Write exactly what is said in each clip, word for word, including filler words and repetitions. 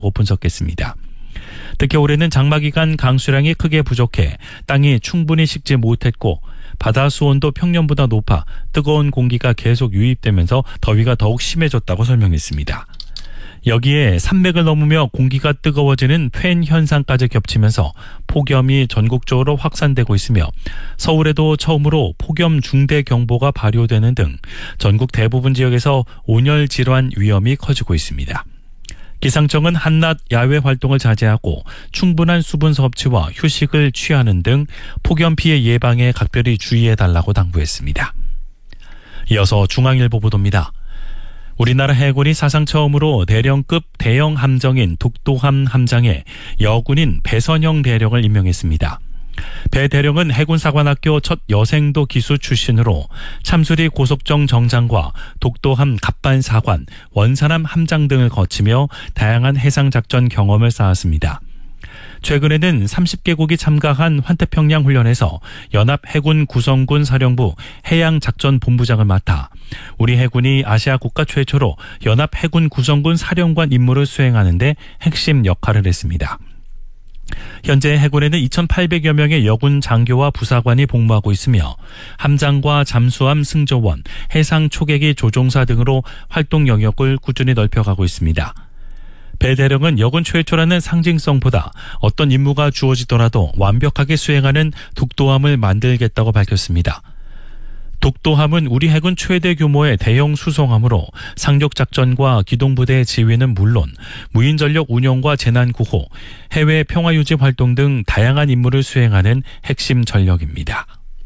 분석했습니다. 특히 올해는 장마기간 강수량이 크게 부족해 땅이 충분히 식지 못했고 바다 수온도 평년보다 높아 뜨거운 공기가 계속 유입되면서 더위가 더욱 심해졌다고 설명했습니다. 여기에 산맥을 넘으며 공기가 뜨거워지는 팬 현상까지 겹치면서 폭염이 전국적으로 확산되고 있으며 서울에도 처음으로 폭염 중대경보가 발효되는 등 전국 대부분 지역에서 온열 질환 위험이 커지고 있습니다. 기상청은 한낮 야외 활동을 자제하고 충분한 수분 섭취와 휴식을 취하는 등 폭염 피해 예방에 각별히 주의해달라고 당부했습니다. 이어서 중앙일보 보도입니다. 우리나라 해군이 사상 처음으로 대령급 대형 함정인 독도함 함장에 여군인 배선영 대령을 임명했습니다. 배 대령은 해군사관학교 첫 여생도 기수 출신으로 참수리 고속정 정장과 독도함 갑반사관, 원산함 함장 등을 거치며 다양한 해상작전 경험을 쌓았습니다. 최근에는 삼십 개국이 참가한 환태평양 훈련에서 연합해군 구성군 사령부 해양작전본부장을 맡아 우리 해군이 아시아 국가 최초로 연합해군 구성군 사령관 임무를 수행하는 데 핵심 역할을 했습니다. 현재 해군에는 이천팔백여 명의 여군 장교와 부사관이 복무하고 있으며 함장과 잠수함 승조원, 해상 초계기 조종사 등으로 활동 영역을 꾸준히 넓혀가고 있습니다. 배 대령은 여군 최초라는 상징성보다 어떤 임무가 주어지더라도 완벽하게 수행하는 독도함을 만들겠다고 밝혔습니다. 독도함은 우리 해군 최대 규모의 대형 수송함으로 상륙작전과 기동부대 지휘는 물론 무인전력 운영과 재난구호, 해외 평화유지 활동 등 다양한 임무를 수행하는 핵심 전력입니다.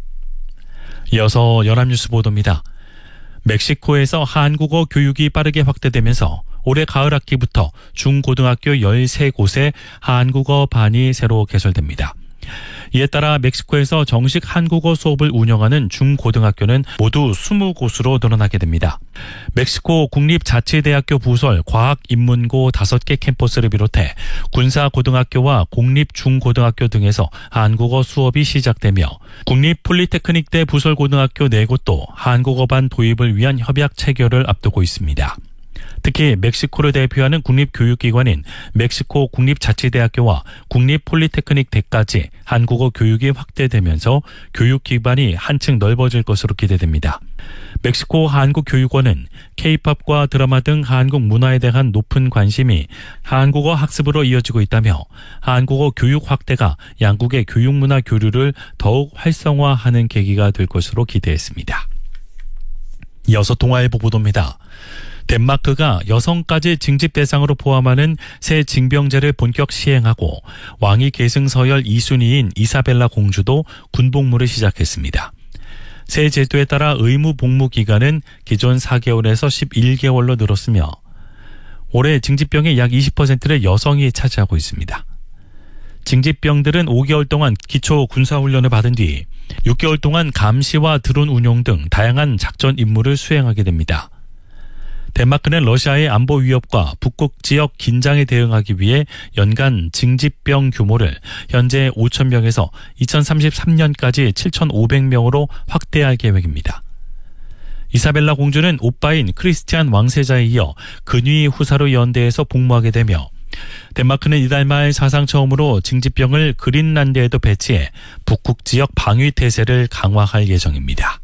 이어서 연합뉴스 보도입니다. 멕시코에서 한국어 교육이 빠르게 확대되면서 올해 가을 학기부터 중고등학교 열세 곳에 한국어 반이 새로 개설됩니다. 이에 따라 멕시코에서 정식 한국어 수업을 운영하는 중고등학교는 모두 이십 곳으로 늘어나게 됩니다. 멕시코 국립자치대학교 부설 과학인문고 다섯 개 캠퍼스를 비롯해 군사고등학교와 공립중고등학교 등에서 한국어 수업이 시작되며 국립폴리테크닉대 부설고등학교 네 곳도 한국어반 도입을 위한 협약 체결을 앞두고 있습니다. 특히 멕시코를 대표하는 국립교육기관인 멕시코 국립자치대학교와 국립폴리테크닉대까지 한국어 교육이 확대되면서 교육 기반이 한층 넓어질 것으로 기대됩니다. 멕시코 한국교육원은 K-팝과 드라마 등 한국 문화에 대한 높은 관심이 한국어 학습으로 이어지고 있다며 한국어 교육 확대가 양국의 교육문화 교류를 더욱 활성화하는 계기가 될 것으로 기대했습니다. 이어서 동아일보 보도입니다. 덴마크가 여성까지 징집 대상으로 포함하는 새 징병제를 본격 시행하고 왕위 계승 서열 이 순위인 이사벨라 공주도 군복무를 시작했습니다. 새 제도에 따라 의무 복무 기간은 기존 사 개월에서 십일 개월로 늘었으며 올해 징집병의 약 이십 퍼센트를 여성이 차지하고 있습니다. 징집병들은 오 개월 동안 기초 군사훈련을 받은 뒤 육 개월 동안 감시와 드론 운용 등 다양한 작전 임무를 수행하게 됩니다. 덴마크는 러시아의 안보 위협과 북극 지역 긴장에 대응하기 위해 연간 징집병 규모를 현재 오천 명에서 이천삼십삼 년까지 칠천오백 명으로 확대할 계획입니다. 이사벨라 공주는 오빠인 크리스티안 왕세자에 이어 근위 후사로 연대에서 복무하게 되며 덴마크는 이달 말 사상 처음으로 징집병을 그린란드에도 배치해 북극 지역 방위 태세를 강화할 예정입니다.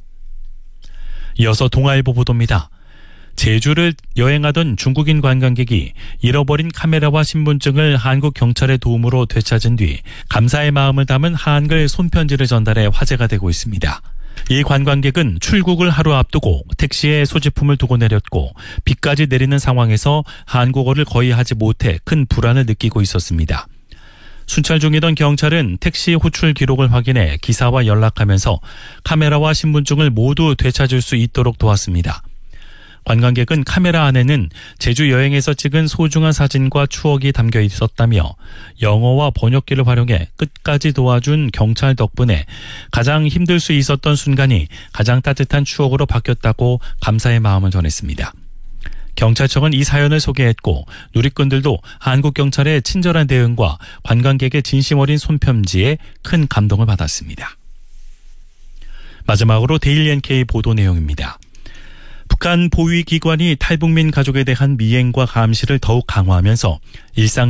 이어서 동아일보 보도입니다. 제주를 여행하던 중국인 관광객이 잃어버린 카메라와 신분증을 한국 경찰의 도움으로 되찾은 뒤 감사의 마음을 담은 한글 손편지를 전달해 화제가 되고 있습니다. 이 관광객은 출국을 하루 앞두고 택시에 소지품을 두고 내렸고 비까지 내리는 상황에서 한국어를 거의 하지 못해 큰 불안을 느끼고 있었습니다. 순찰 중이던 경찰은 택시 호출 기록을 확인해 기사와 연락하면서 카메라와 신분증을 모두 되찾을 수 있도록 도왔습니다. 관광객은 카메라 안에는 제주 여행에서 찍은 소중한 사진과 추억이 담겨 있었다며 영어와 번역기를 활용해 끝까지 도와준 경찰 덕분에 가장 힘들 수 있었던 순간이 가장 따뜻한 추억으로 바뀌었다고 감사의 마음을 전했습니다. 경찰청은 이 사연을 소개했고 누리꾼들도 한국 경찰의 친절한 대응과 관광객의 진심 어린 손편지에 큰 감동을 받았습니다. 마지막으로 데일리 엔케이 보도 내용입니다. 북한 보위기관이 탈북민 가족에 대한 미행과 감시를 더욱 강화하면서 일상